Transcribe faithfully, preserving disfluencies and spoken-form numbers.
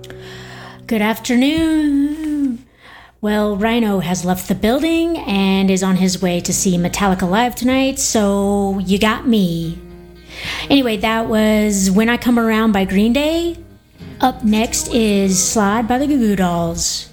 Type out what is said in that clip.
Good afternoon. Well, Rhino has left the building and is on his way to see Metallica live tonight, so you got me. Anyway, that was When I Come Around by Green Day. Up next is Slide by the Goo Goo Dolls.